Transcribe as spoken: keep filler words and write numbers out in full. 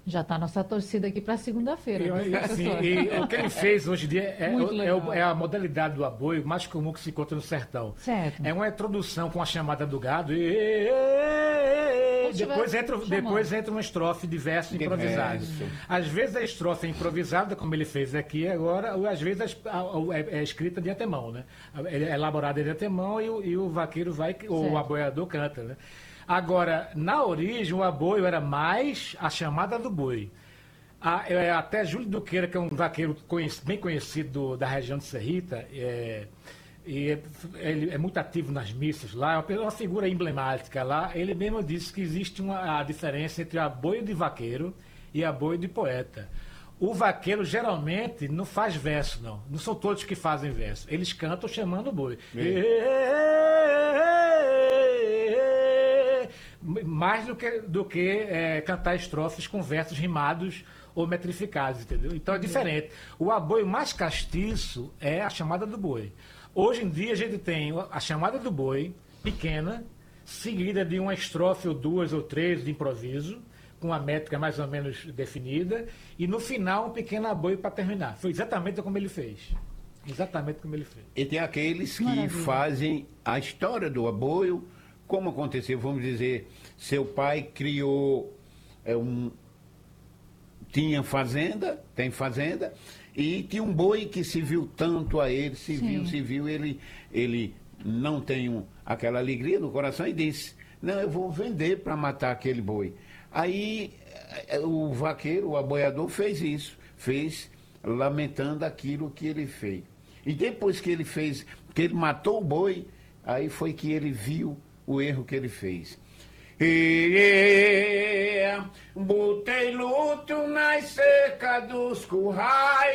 Já está nossa torcida aqui para segunda-feira. E, e, assim, e o que ele fez hoje em dia é, é, o- é a modalidade do aboio mais comum que se encontra no sertão. Certo. É uma introdução com a chamada do gado e, e, e, e, e depois, entra, depois entra uma estrofe de verso improvisado. Verso. Às vezes a estrofe é improvisada, como ele fez aqui agora, ou às vezes a- a- é, é escrita de antemão, né? É elaborada de antemão e, o- e o vaqueiro vai, ou Certo. o aboiador canta, né? Agora, na origem, o aboio era mais a chamada do boi. A- é, até Júlio Duqueira, que é um vaqueiro conhec- bem conhecido do- da região de Serrita, é, e é, ele é muito ativo nas missas lá, é uma, pe- uma figura emblemática lá. Ele mesmo disse que existe uma a diferença entre aboio de vaqueiro e aboio de poeta. O vaqueiro geralmente não faz verso, não. Não são todos que fazem verso. Eles cantam chamando o boi. Mais do que, do que é, cantar estrofes com versos rimados ou metrificados, entendeu? Então é diferente. O aboio mais castiço é a chamada do boi. Hoje em dia a gente tem a chamada do boi, pequena, seguida de uma estrofe ou duas ou três de improviso, com uma métrica mais ou menos definida, e no final um pequeno aboio para terminar. Foi exatamente como ele fez. Exatamente como ele fez. E tem aqueles que Maravilha. fazem a história do aboio, como aconteceu, vamos dizer, seu pai criou é, um. Tinha fazenda, tem fazenda, e tinha um boi que se viu tanto a ele, se Sim. viu, se viu, ele, ele não tem um- aquela alegria no coração e disse, não, eu vou vender para matar aquele boi. Aí eh, o vaqueiro, o aboiador fez isso, fez lamentando aquilo que ele fez. E depois que ele fez, que ele matou o boi, aí foi que ele viu o erro que ele fez. E, botei luto nas cercas dos currais.